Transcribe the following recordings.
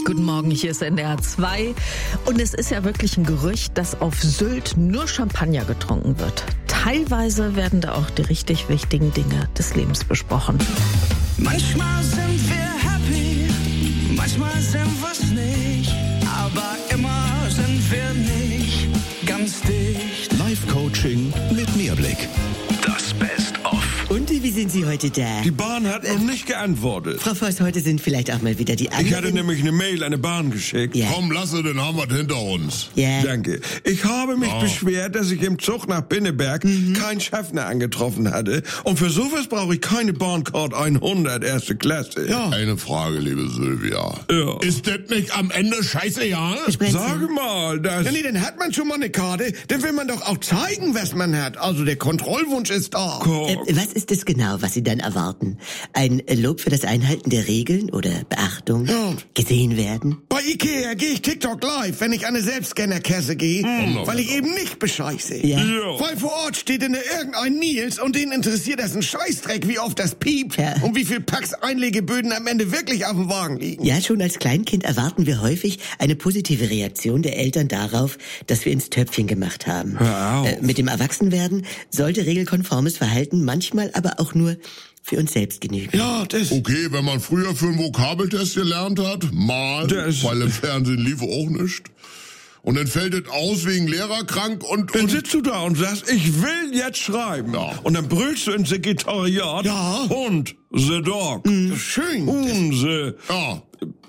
Guten Morgen, hier ist NDR 2. Und es ist ja wirklich ein Gerücht, dass auf Sylt nur Champagner getrunken wird. Teilweise werden da auch die richtig wichtigen Dinge des Lebens besprochen. Manchmal sind wir happy, manchmal sind wir's nicht, aber immer sind wir nicht ganz dicht. Live-Coaching mit Mehrblick. Das Best-of. Und wie sind Sie heute da? Die Bahn hat noch nicht geantwortet. Frau Voss, heute sind vielleicht auch mal wieder die anderen. Ich hatte nämlich eine Mail an die Bahn geschickt. Ja. Komm, lasse, dann haben wir hinter uns. Ja. Danke. Ich habe mich beschwert, dass ich im Zug nach Binneberg keinen Schaffner angetroffen hatte. Und für sowas brauche ich keine Bahncard 100 erste Klasse. Ja. Eine Frage, liebe Sylvia. Ja. Ist das nicht am Ende scheißegal? Sag mal, das... Ja, nee, dann hat man schon mal eine Karte, dann will man doch auch zeigen, was man hat. Also der Kontrollwunsch ist da. Was ist es genau, was Sie dann erwarten? Ein Lob für das Einhalten der Regeln oder Beachtung? Ja. Gesehen werden? Bei Ikea gehe ich TikTok live, wenn ich an eine Selbstscannerkasse gehe, weil ich eben nicht bescheiße. Ja. Weil vor Ort steht denn irgendein Nils und den interessiert das ein Scheißdreck, wie oft das piept Ja. und wie viel Packs Einlegeböden am Ende wirklich auf dem Wagen liegen. Ja, schon als Kleinkind erwarten wir häufig eine positive Reaktion der Eltern darauf, dass wir ins Töpfchen gemacht haben. Hör auf. Mit dem Erwachsenwerden sollte regelkonformes Verhalten manchmal aber auch nur für uns selbst genügen. Ja, das... Okay, wenn man früher für einen Vokabeltest gelernt hat, weil im Fernsehen lief auch nicht. Und dann fällt es aus wegen Lehrerkrank und... Dann sitzt du da und sagst, ich will jetzt schreiben. Ja. Und dann brüllst du ins Sekretariat. Ja. Und the dog. Schön. The Ja.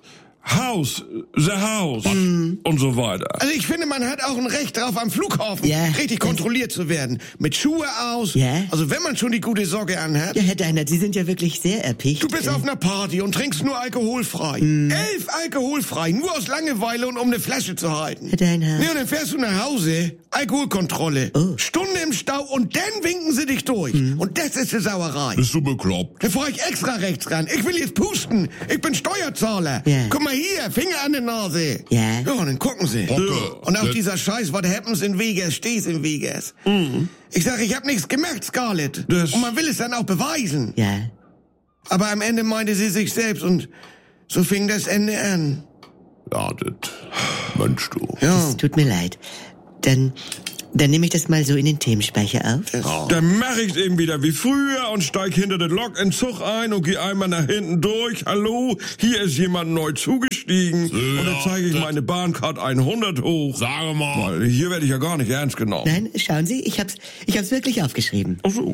house. The house. Und so weiter. Also ich finde, man hat auch ein Recht darauf, am Flughafen Ja. richtig kontrolliert zu werden. Mit Schuhe aus. Ja. Also wenn man schon die gute Socke anhat. Ja, Herr Deinert, Sie sind ja wirklich sehr erpicht. Du bist auf einer Party und trinkst nur alkoholfrei. 11 alkoholfrei, nur aus Langeweile und um eine Flasche zu halten. Herr Deinert. Ja, und dann fährst du nach Hause, Alkoholkontrolle, Oh. Stunde im Stau und dann winken sie dich durch. Und das ist die Sauerei. Bist du bekloppt? Da fahr ich extra rechts ran. Ich will jetzt pusten. Ich bin Steuerzahler. Ja. Guck mal hier, Finger an der Nase. Ja. Ja, und dann gucken sie. Hocke. Und auch Das- dieser Scheiß, what happens in Vegas, steh's in Vegas. Ich sag, ich hab nichts gemacht, Scarlett. Das- Und man will es dann auch beweisen. Ja. Aber am Ende meinte sie sich selbst und so fing das Ende an. Ja, das... Mensch, du. Ja. Es tut mir leid. Dann nehme ich das mal so in den Themenspeicher auf. Dann mache ich's eben wieder wie früher und steig hinter den Lok in den Zug ein und geh einmal nach hinten durch. Hallo, hier ist jemand neu zugestiegen. Und dann zeige ich meine Bahncard 100 hoch. Sage mal. Weil hier werde ich ja gar nicht ernst genommen. Nein, schauen Sie, ich hab's wirklich aufgeschrieben. Ach so.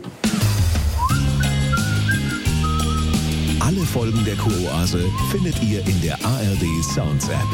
Alle Folgen der Kuroase findet ihr in der ARD Sounds App.